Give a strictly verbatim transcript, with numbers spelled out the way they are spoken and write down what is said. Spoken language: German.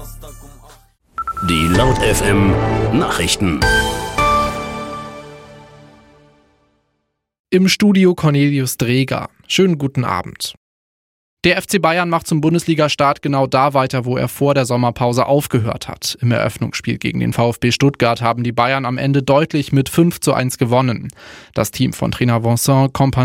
Die Laut F M Nachrichten. Im Studio Cornelius Dreger. Schönen guten Abend. Der F C Bayern macht zum Bundesliga-Start genau da weiter, wo er vor der Sommerpause aufgehört hat. Im Eröffnungsspiel gegen den VfB Stuttgart haben die Bayern am Ende deutlich mit fünf zu eins gewonnen. Das Team von Trainer Vincent Kompany